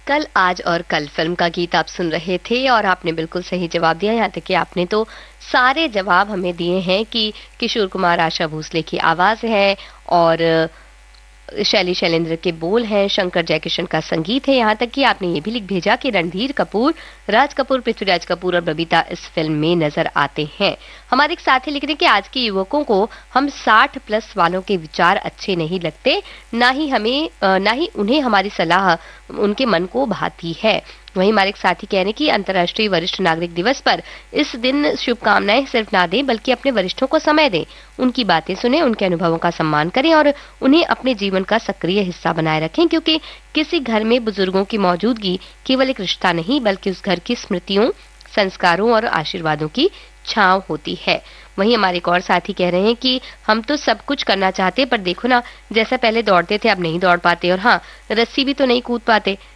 कल, आज और कल फिल्म का गीत आप सुन रहे थे और आपने बिल्कुल सही जवाब दिया। यहाँ तक कि आपने तो सारे जवाब हमें दिए हैं कि किशोर कुमार, आशा भोसले की आवाज़ है और शैली शैलेंद्र के बोल हैं, शंकर जयकिशन का संगीत है। यहाँ तक कि आपने ये भी लिख भेजा कि रणधीर कपूर, राज कपूर, पृथ्वीराज कपूर और बबीता इस फिल्म में नजर आते हैं। हमारे एक साथी लिख रहे हैं कि आज के युवकों को हम 60 प्लस वालों के विचार अच्छे नहीं लगते, ना ही उन्हें हमारी सलाह उनके मन को भाती है। वहीं हमारे एक साथी कह रहे हैं कि अंतर्राष्ट्रीय वरिष्ठ नागरिक दिवस पर इस दिन शुभकामनाएं सिर्फ ना दें बल्कि अपने वरिष्ठों को समय दें, उनकी बातें सुने, उनके अनुभवों का सम्मान करें और उन्हें अपने जीवन का सक्रिय हिस्सा बनाए रखें, क्योंकि किसी घर में बुजुर्गों की मौजूदगी केवल एक रिश्ता नहीं बल्कि उस घर की स्मृतियों, संस्कारों और आशीर्वादों की छांव होती है। वहीं हमारे एक और साथी कह रहे हैं कि हम तो सब कुछ करना चाहते पर देखो ना, जैसा पहले दौड़ते थे अब नहीं दौड़ पाते और हाँ, रस्सी भी तो नहीं कूद पाते।